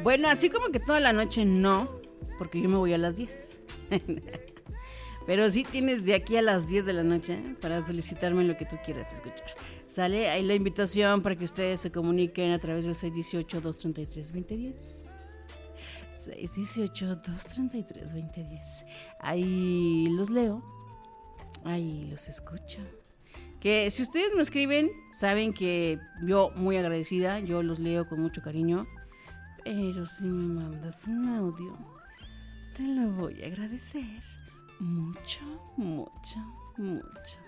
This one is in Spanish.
Bueno, así como que toda la noche no, porque yo me voy a las 10. Pero sí tienes de aquí a las 10 de la noche para solicitarme lo que tú quieras escuchar. Sale ahí la invitación para que ustedes se comuniquen a través del 618-233-2010. 618-233-2010. Ahí los leo, ahí los escucho. Que si ustedes me escriben, saben que yo muy agradecida, yo los leo con mucho cariño. Pero si me mandas un audio, te lo voy a agradecer mucho, mucho, mucho.